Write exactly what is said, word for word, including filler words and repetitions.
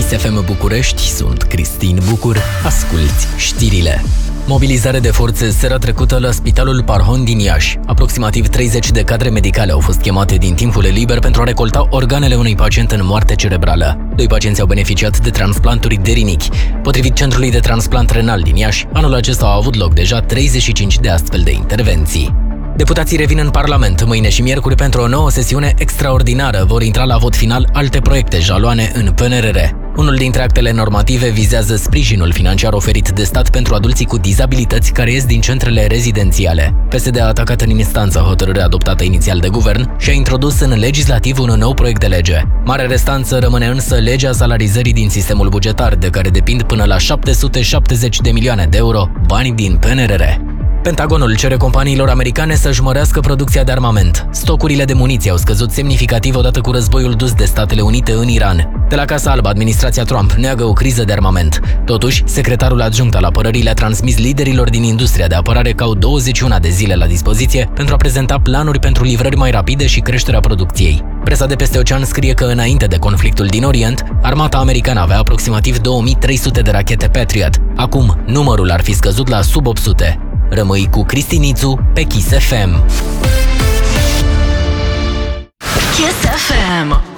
F M București, sunt Cristin Bucur, asculți știrile. Mobilizare de forțe seara trecută la Spitalul Parhon din Iași. Aproximativ treizeci de cadre medicale au fost chemate din timpul liber pentru a recolta organele unui pacient în moarte cerebrală. Doi pacienți au beneficiat de transplanturi de rinichi. Potrivit Centrului de Transplant Renal din Iași, anul acesta au avut loc deja treizeci și cinci de astfel de intervenții. Deputații revin în Parlament mâine și miercuri pentru o nouă sesiune extraordinară. Vor intra la vot final alte proiecte jaloane în P N R R. Unul dintre actele normative vizează sprijinul financiar oferit de stat pentru adulții cu dizabilități care ies din centrele rezidențiale. P S D a atacat în instanță hotărârea adoptată inițial de guvern și a introdus în legislativ un nou proiect de lege. Mare restanță rămâne însă legea salarizării din sistemul bugetar, de care depind până la șapte sute șaptezeci de milioane de euro, bani din P N R R. Pentagonul cere companiilor americane să-și mărească producția de armament. Stocurile de muniție au scăzut semnificativ odată cu războiul dus de Statele Unite în Iran. De la Casa Albă, administrația Trump neagă o criză de armament. Totuși, secretarul adjunct al apărării le-a transmis liderilor din industria de apărare că au douăzeci și unu de zile la dispoziție pentru a prezenta planuri pentru livrări mai rapide și creșterea producției. Presa de peste ocean scrie că înainte de conflictul din Orient, armata americană avea aproximativ două mii trei sute de rachete Patriot. Acum, numărul ar fi scăzut la sub opt sute. Rămâi cu Cristinițu pe Kiss F M. Kiss F M.